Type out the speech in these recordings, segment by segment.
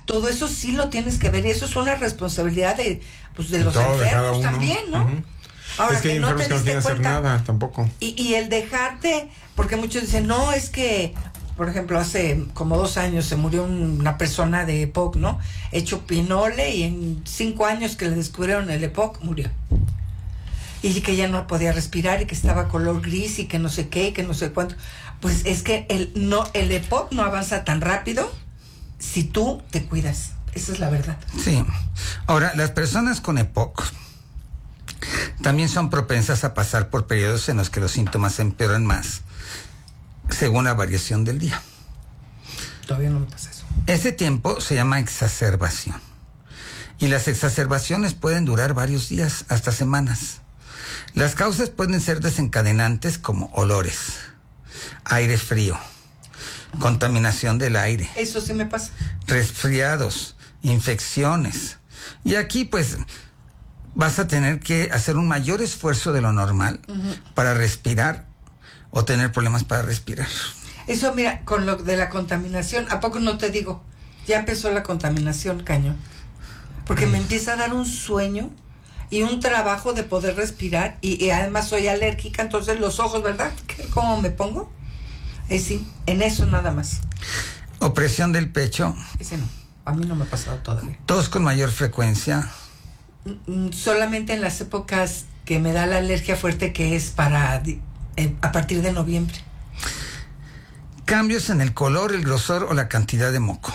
todo eso sí lo tienes que ver, y eso es una responsabilidad de los todo, enfermos también, ¿no? Uh-huh. Ahora, es que hay enfermos que no quieren hacer nada tampoco. Y el dejarte, porque muchos dicen, no, es que, por ejemplo, hace como 2 años se murió una persona de EPOC, ¿no? Hecho pinole, y en 5 años que le descubrieron el EPOC, murió. Y que ya no podía respirar y que estaba color gris y que no sé qué, y que no sé cuánto. Pues es que el EPOC no avanza tan rápido si tú te cuidas. Esa es la verdad. Sí. Ahora, las personas con EPOC también son propensas a pasar por periodos en los que los síntomas empeoran más, según la variación del día. Todavía no me pasa eso. Ese tiempo se llama exacerbación. Y las exacerbaciones pueden durar varios días, hasta semanas. Las causas pueden ser desencadenantes como olores, aire frío, contaminación del aire. Eso sí me pasa. Resfriados, infecciones. Y aquí pues vas a tener que hacer un mayor esfuerzo de lo normal para respirar o tener problemas para respirar. Eso, mira, con lo de la contaminación, ¿a poco no te digo? Ya empezó la contaminación, cañón. Porque me empieza a dar un sueño y un trabajo de poder respirar, y además soy alérgica, entonces los ojos, ¿verdad? ¿Cómo me pongo? Sí, en eso nada más. Opresión del pecho. Ese no, a mí no me ha pasado todavía. Tos con mayor frecuencia. Solamente en las épocas que me da la alergia fuerte, que es a partir de noviembre. Cambios en el color, el grosor o la cantidad de moco.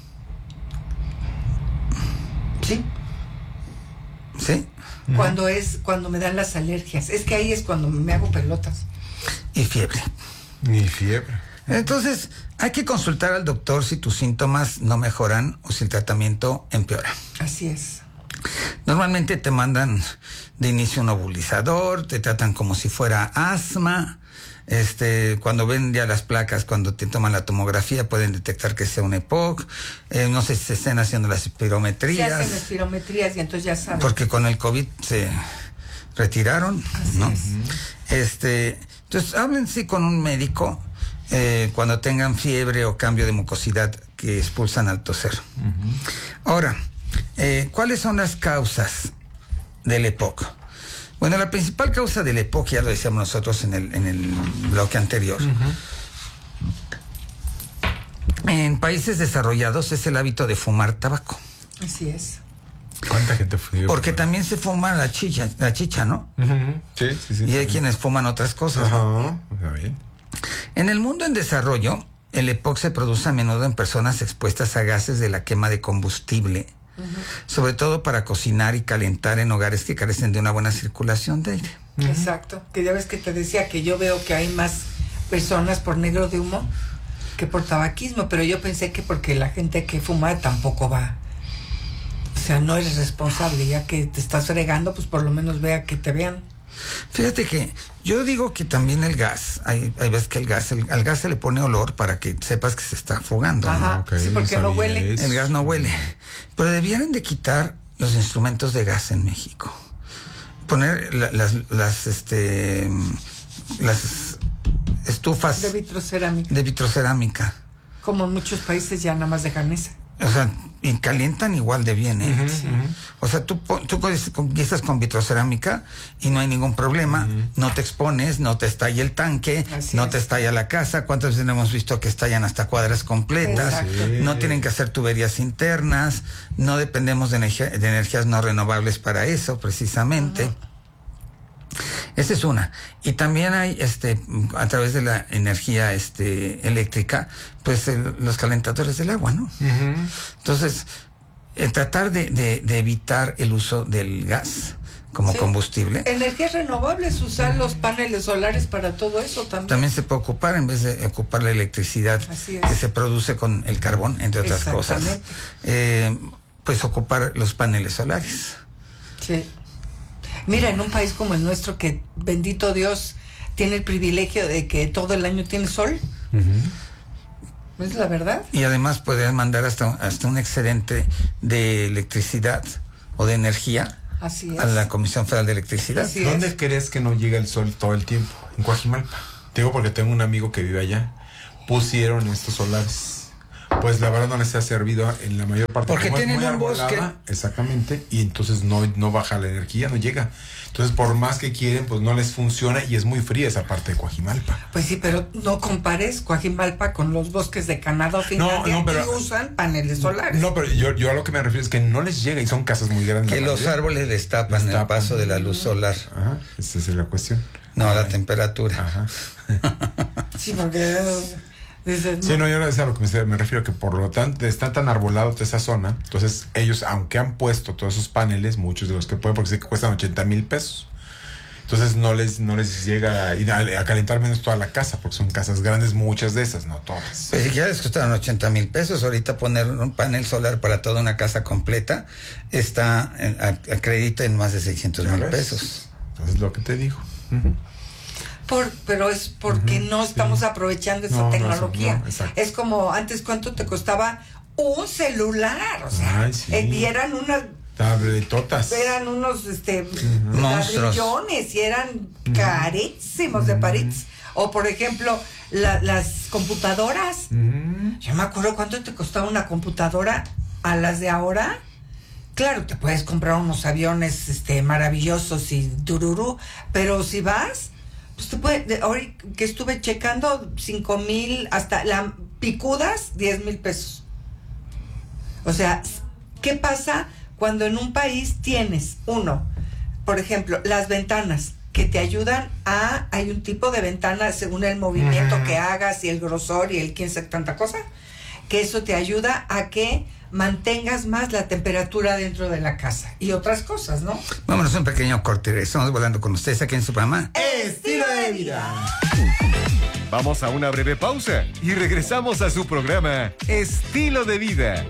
Sí. ¿Sí? Cuando me dan las alergias. Es que ahí es cuando me hago pelotas. Y fiebre. Ni fiebre. Entonces, hay que consultar al doctor si tus síntomas no mejoran o si el tratamiento empeora. Así es. Normalmente te mandan de inicio un nebulizador, te tratan como si fuera asma. Cuando ven ya las placas, cuando te toman la tomografía, pueden detectar que sea un EPOC. No sé si se estén haciendo las espirometrías. Se hacen espirometrías y entonces ya saben. Porque con el COVID se retiraron, así ¿no? Es. Entonces, háblense con un médico cuando tengan fiebre o cambio de mucosidad que expulsan al toser. Ahora, ¿cuáles son las causas del EPOC? Bueno, la principal causa del EPOC, ya lo decíamos nosotros en el bloque anterior. En países desarrollados es el hábito de fumar tabaco. Así es. ¿Cuánta gente fue? Porque también se fuma la chicha, ¿no? Sí. Y hay quienes fuman otras cosas. Ajá, está bien. En el mundo en desarrollo, el EPOC se produce a menudo en personas expuestas a gases de la quema de combustible, sobre todo para cocinar y calentar en hogares que carecen de una buena circulación de aire. Exacto, que ya ves que te decía que yo veo que hay más personas por negro de humo que por tabaquismo, pero yo pensé que porque la gente que fuma tampoco va, o sea, no eres responsable, ya que te estás fregando, pues por lo menos vea que te vean. Fíjate que yo digo que también el gas, hay veces que al gas se le pone olor para que sepas que se está fugando. Ajá, ¿no? Okay, sí, porque no huele. El gas no huele. Pero debieran de quitar los instrumentos de gas en México. Poner las estufas De vitrocerámica. de vitrocerámica. Como en muchos países ya nada más dejan esa. O sea, y calientan igual de bien, ¿eh? O sea, tú empiezas con vitrocerámica y no hay ningún problema. No te expones, no te estalla el tanque, Así no es. te estalla la casa. ¿Cuántas veces hemos visto que estallan hasta cuadras completas? Exacto. No tienen que hacer tuberías internas, no dependemos de energías no renovables para eso, precisamente. Esa es una. Y también hay, a través de la energía eléctrica, pues los calentadores del agua, ¿no? Entonces, tratar de evitar el uso del gas como combustible. Energías renovables, usar los paneles solares para todo eso también. También se puede ocupar, en vez de ocupar la electricidad que se produce con el carbón, entre otras cosas. Pues ocupar los paneles solares. Sí. Mira, en un país como el nuestro, que bendito Dios tiene el privilegio de que todo el año tiene sol. ¿Es la verdad? Y además podrían mandar hasta un excedente de electricidad o de energía Así es. a la Comisión Federal de Electricidad. Así ¿Dónde crees que no llega el sol todo el tiempo? En Coajimalpa. Te digo porque tengo un amigo que vive allá. Pusieron estos solares Pues la verdad no les ha servido en la mayor parte. Porque como es tienen muy un arbolada, bosque. exactamente, y entonces no baja la energía, no llega. Entonces, por más que quieren, pues no les funciona y es muy fría esa parte de Coajimalpa. Pues sí, pero no compares Coajimalpa con los bosques de Canadá o Finlandia pero- que usan paneles solares. No, pero yo a lo que me refiero es que no les llega y son casas muy grandes. Que la los mayoría. árboles destapan el Destapan. paso de la luz solar. Ajá, esa es la cuestión. No, la temperatura. Ajá. Sí, porque dices, Sí, no, yo es a lo que me refiero, que por lo tanto está tan arbolado toda esa zona, entonces ellos, aunque han puesto todos esos paneles, muchos de los que pueden, porque sé que cuestan 80,000 pesos, entonces no les llega a calentar menos toda la casa, porque son casas grandes, muchas de esas, no todas. Pues si ya les costaron 80,000 pesos, ahorita poner un panel solar para toda una casa completa está a crédito en más de 600,000 pesos. Entonces lo que te digo. Ujú. pero es porque no estamos aprovechando esa No, tecnología. no, exacto. Es como antes, ¿cuánto te costaba un celular? O sea, Ay, sí. y eran unos Tabletotas. Monstruos. ladrillones y eran carísimos de París. O por ejemplo, las computadoras. Ujú. Yo me acuerdo cuánto te costaba una computadora a las de ahora. Claro, te puedes comprar unos aviones maravillosos y dururú, pero si vas, pues te puede, ahora que estuve checando, 5,000, hasta la picudas, 10,000 pesos. O sea, ¿qué pasa cuando en un país tienes, por ejemplo, las ventanas que te ayudan hay un tipo de ventana según el movimiento que hagas y el grosor y el quién sabe tanta cosa, que eso te ayuda a que mantengas más la temperatura dentro de la casa y otras cosas, ¿no? Vámonos a un pequeño corte. Estamos volando con ustedes aquí en su programa. Estilo de vida. Vamos a una breve pausa y regresamos a su programa Estilo de Vida.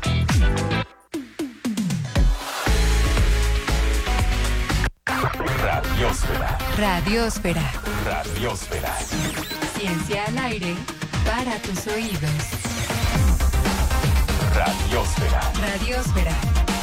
Radiosfera. Radiosfera. Radiosfera. Ciencia al aire para tus oídos. Radiosfera. Radiosfera.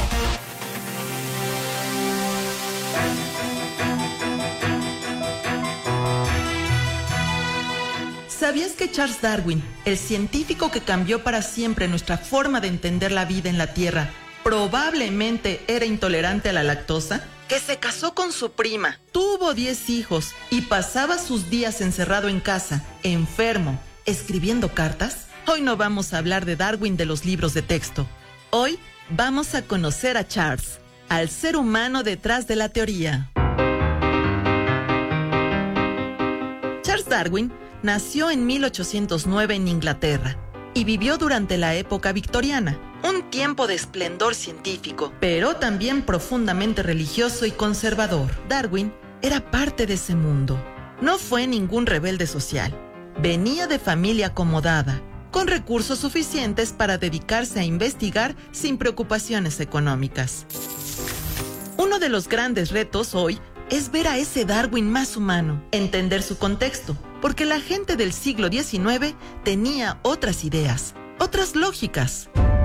¿Sabías que Charles Darwin, el científico que cambió para siempre nuestra forma de entender la vida en la Tierra, probablemente era intolerante a la lactosa? Que se casó con su prima, tuvo 10 hijos y pasaba sus días encerrado en casa, enfermo, escribiendo cartas. Hoy no vamos a hablar de Darwin de los libros de texto. Hoy vamos a conocer a Charles, al ser humano detrás de la teoría. Charles Darwin nació en 1809 en Inglaterra y vivió durante la época victoriana, un tiempo de esplendor científico, pero también profundamente religioso y conservador. Darwin era parte de ese mundo. No fue ningún rebelde social. Venía de familia acomodada, con recursos suficientes para dedicarse a investigar sin preocupaciones económicas. Uno de los grandes retos hoy es ver a ese Darwin más humano, entender su contexto, porque la gente del siglo XIX tenía otras ideas, otras lógicas.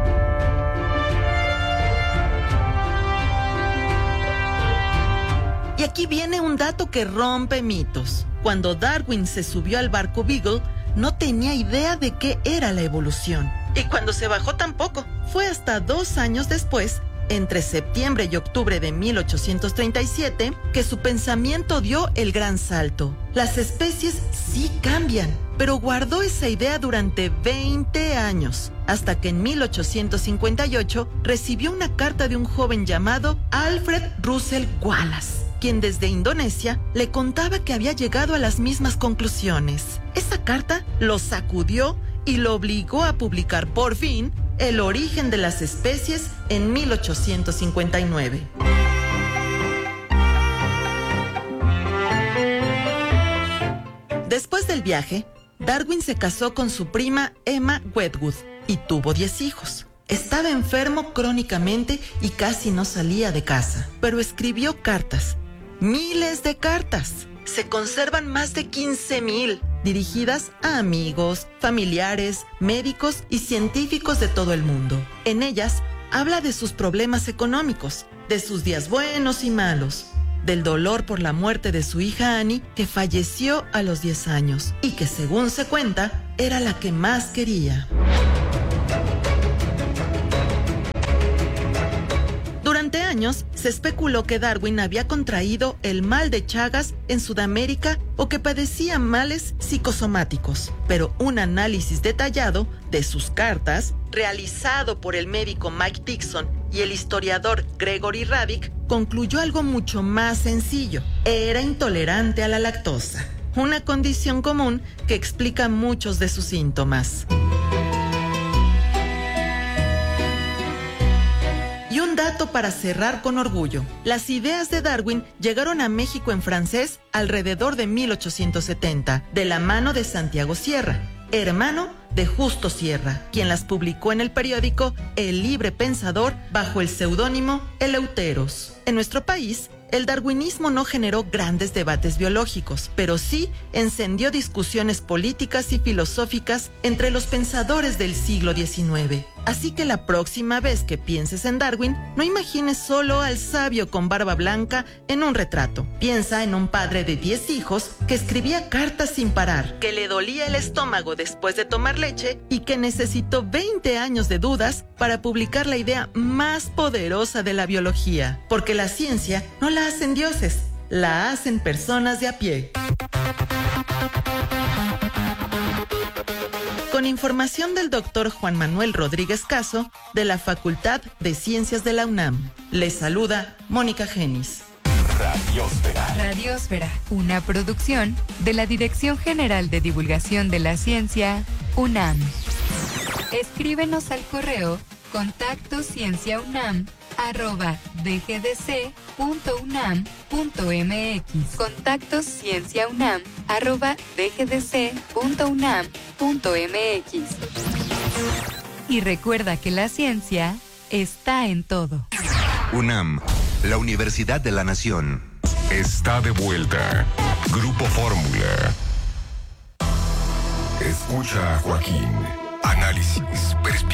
Y aquí viene un dato que rompe mitos. Cuando Darwin se subió al barco Beagle, no tenía idea de qué era la evolución. Y cuando se bajó tampoco. Fue hasta 2 años después, entre septiembre y octubre de 1837, que su pensamiento dio el gran salto. Las especies sí cambian, pero guardó esa idea durante 20 años, hasta que en 1858 recibió una carta de un joven llamado Alfred Russel Wallace, quien desde Indonesia le contaba que había llegado a las mismas conclusiones. Esa carta lo sacudió y lo obligó a publicar por fin El origen de las especies en 1859. Después del viaje, Darwin se casó con su prima Emma Wedgwood y tuvo 10 hijos. Estaba enfermo crónicamente y casi no salía de casa, pero escribió cartas, miles de cartas. Se conservan más de 15,000, dirigidas a amigos, familiares, médicos y científicos de todo el mundo. En ellas, habla de sus problemas económicos, de sus días buenos y malos, del dolor por la muerte de su hija Annie, que falleció a los 10 años y que, según se cuenta, era la que más quería. años se especuló que Darwin había contraído el mal de Chagas en Sudamérica o que padecía males psicosomáticos, pero un análisis detallado de sus cartas, realizado por el médico Mike Dixon y el historiador Gregory Radic, concluyó algo mucho más sencillo. Era intolerante a la lactosa, una condición común que explica muchos de sus síntomas. Y un dato para cerrar con orgullo. Las ideas de Darwin llegaron a México en francés alrededor de 1870, de la mano de Santiago Sierra, hermano de Justo Sierra, quien las publicó en el periódico El Libre Pensador bajo el seudónimo Eleuteros. En nuestro país, el darwinismo no generó grandes debates biológicos, pero sí encendió discusiones políticas y filosóficas entre los pensadores del siglo XIX. Así que la próxima vez que pienses en Darwin, no imagines solo al sabio con barba blanca en un retrato. Piensa en un padre de 10 hijos que escribía cartas sin parar, que le dolía el estómago después de tomar leche y que necesitó 20 años de dudas para publicar la idea más poderosa de la biología. Porque la ciencia no la hacen dioses, la hacen personas de a pie. Con información del doctor Juan Manuel Rodríguez Caso, de la Facultad de Ciencias de la UNAM. Les saluda Mónica Genis. Radiosfera, una producción de la Dirección General de Divulgación de la Ciencia, UNAM. Escríbenos al correo contactoscienciaunam@dgdc.unam.mx. contactoscienciaunam@dgdc.unam.mx. Y recuerda que la ciencia está en todo. UNAM, la Universidad de la Nación. Está de vuelta. Grupo Fórmula. Escucha a Joaquín. Análisis, perspectiva.